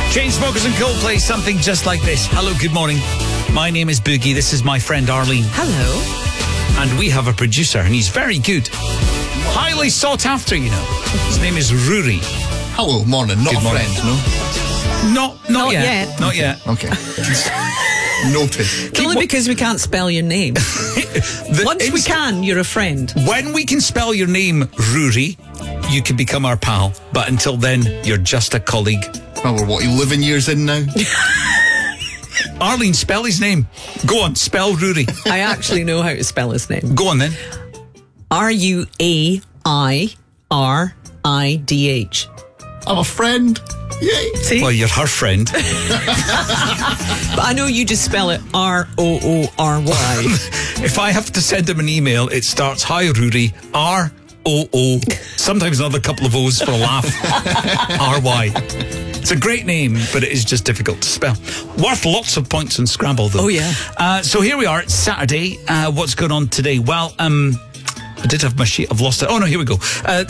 Chainsmokers and Coldplay, something just like this. Hello, good morning. My name is Boogie. This is my friend Arlene. Hello. And we have a producer, and he's very good. Highly sought after, you know. His name is Rory. Hello, morning. Not Good a morning. friend, no? Not yet. Not yet. Okay. Noted. It's only because we can't spell your name. Once we can, you're a friend. When we can spell your name, Rory, you can become our pal. But until then, you're just a colleague. Well, we're what, 11 years in now? Arlene, spell his name. Go on, spell Rory. I actually know how to spell his name. Go on then. Ruaidh. I'm a friend. Yay. See? Well, you're her friend. But I know you just spell it Roory. If I have to send him an email, it starts, hi, Rory, R-O-O, sometimes another couple of O's for a laugh, R-Y. It's a great name, but it is just difficult to spell. Worth lots of points in Scrabble, though. Oh, yeah. So here we are, it's Saturday. What's going on today? Well, I did have my sheet, I've lost it. Oh, no, here we go.